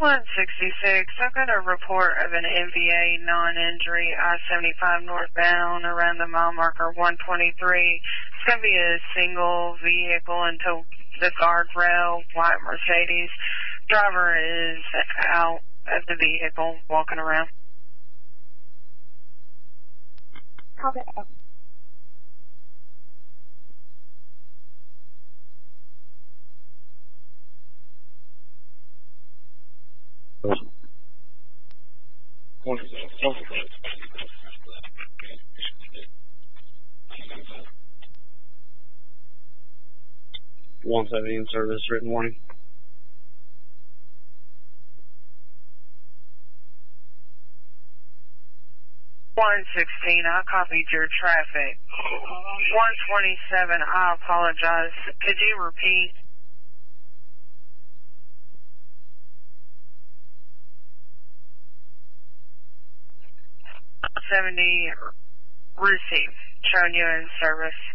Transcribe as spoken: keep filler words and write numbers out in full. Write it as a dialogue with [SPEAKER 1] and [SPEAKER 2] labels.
[SPEAKER 1] one sixty-six, I've got a report of an N V A non-injury I seventy-five northbound around the mile marker one twenty-three. It's going to be a single vehicle until the guardrail, white Mercedes. Driver is out of the vehicle, walking around.
[SPEAKER 2] Copy.
[SPEAKER 3] one seventy in service, written warning.
[SPEAKER 1] one sixteen, I copied your traffic. one twenty-seven, I apologize. Could you repeat? seventy, receive. Showing you in service.